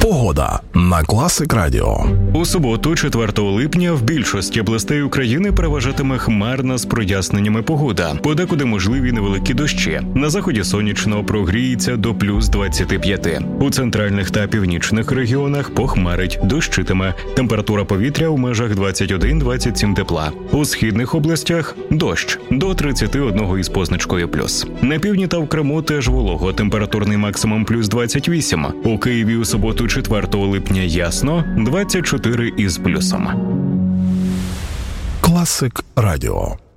Погода на Класик Радіо. У суботу, 4 липня, в більшості областей України переважатиме хмарна з проясненнями погода. Подекуди можливі невеликі дощі. На заході сонячно, прогріється до плюс 25. У центральних та північних регіонах похмарить, дощитиме. Температура повітря у межах 21-27 тепла. У східних областях – дощ до 31 із позначкою плюс. На півдні та в Криму теж волого, температурний максимум плюс 28. У Києві у суботу 4 липня ясно, 24 із плюсом. Класик Радіо.